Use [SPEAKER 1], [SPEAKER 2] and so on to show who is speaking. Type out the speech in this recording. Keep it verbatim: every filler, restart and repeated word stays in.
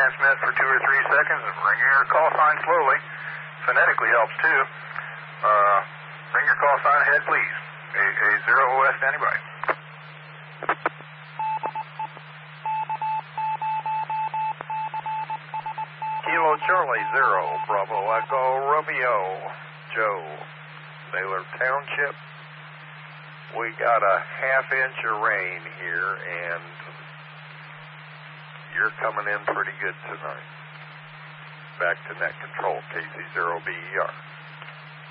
[SPEAKER 1] transmit for two or three seconds and bring your call sign slowly. Phonetically helps too. Uh, bring your call sign ahead, please. A, a zero O S standing by.
[SPEAKER 2] Kilo Charlie Zero, Bravo Echo Romeo, Joe, Baylor Township. We got a half inch of rain here, and you're coming in pretty good tonight. Back to net control, K C zero B E R.